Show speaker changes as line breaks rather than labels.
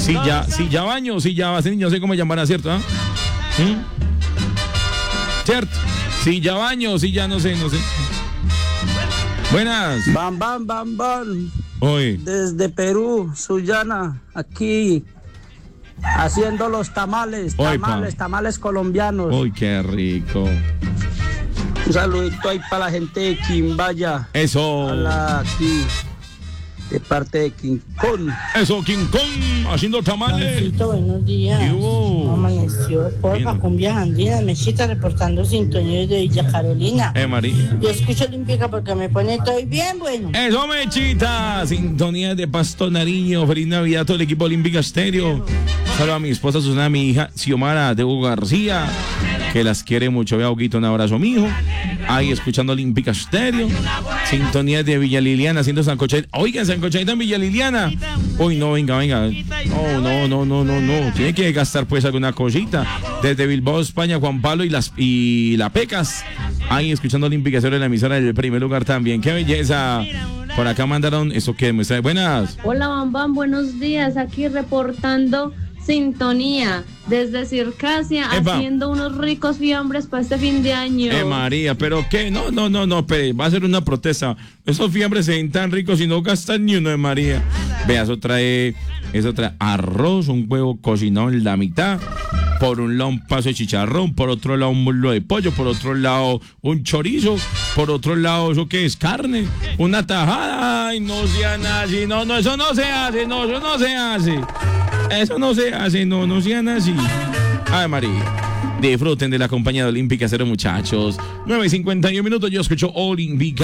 ya baño, si ya vas, no sé cómo llamará, ¿cierto? ¿Ah? ¿Cierto? Si ya baño, si ya no sé. Buenas.
Bam, bam, bam, bam.
Hoy.
Desde Perú, Sullana, aquí haciendo los tamales colombianos.
Uy, qué rico.
Un saludito ahí para la gente de Quimbaya.
Eso.
Aquí, de parte de King Kong.
Eso, King Kong, haciendo tamales.
Juancito, buenos días. ¿Cómo amaneció? Porfa, cumbias andinas, Mechita reportando sintonía de Villa Carolina.
María.
Yo escucho Olímpica porque me pone todo bien bueno.
Eso, Mechita. Sintonía de Pasto Nariño. Feliz Navidad a todo el equipo Olímpica Estéreo. Saludos a mi esposa Susana, a mi hija Xiomara de Hugo García, que las quiere mucho. Vea, Huguito, un abrazo, mijo. Ahí escuchando Olímpica Estéreo. Sintonía de Villa Liliana, haciendo sancochadita. Oigan, sancochadita en Villa Liliana. Uy, no, venga. Oh, no. Tiene que gastar pues alguna cosita. Desde Bilbao, España, Juan Pablo y la Pecas. Ahí escuchando Olímpica Estéreo en la emisora del primer lugar también. Qué belleza. Por acá mandaron eso que muestra. Buenas.
Hola, Bambam, buenos días. Aquí reportando sintonía desde Circasia, haciendo unos ricos fiambres para este fin de año.
María, pero qué, no, espere, va a ser una protesta. Esos fiambres se ven tan ricos y no gastan ni uno de María. Vea, eso trae arroz, un huevo cocinado en la mitad, por un lado un paso de chicharrón, por otro lado un muslo de pollo, por otro lado un chorizo, por otro lado, ¿eso qué es? Carne, una tajada. Ay, no sean así, eso no se hace, eso no se hace. Eso no se hace, no sean así. Ay, María. Disfruten de la compañía de Olímpica Cero, muchachos. 9:51 minutos, yo escucho Olímpica.